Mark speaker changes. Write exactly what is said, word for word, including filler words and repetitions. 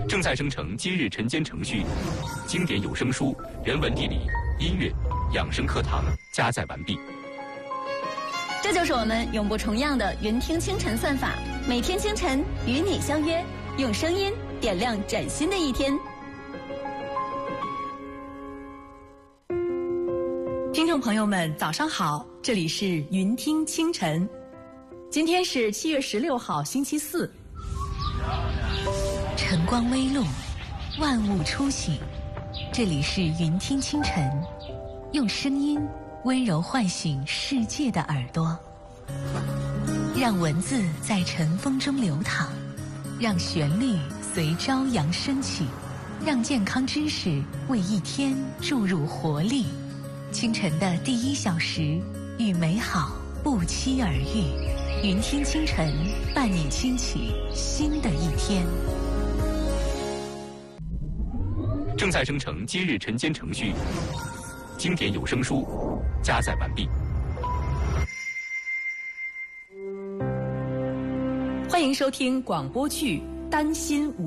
Speaker 1: 正在生成今日晨间程序，经典有声书、人文地理、音乐、养生课堂加载完毕。
Speaker 2: 这就是我们永不重样的云听清晨算法，每天清晨与你相约，用声音点亮崭新的一天。
Speaker 3: 听众朋友们，早上好，这里是云听清晨。今天是七月十六号，星期四。
Speaker 4: 晨光微露，万物初醒。这里是云听清晨，用声音温柔唤醒世界的耳朵，让文字在晨风中流淌，让旋律随朝阳升起，让健康知识为一天注入活力。清晨的第一小时，与美好不期而遇。云听清晨，伴你轻启新的一天。
Speaker 1: 正在生成今日晨间程序，经典有声书加载完毕。
Speaker 3: 欢迎收听广播剧《丹心无》。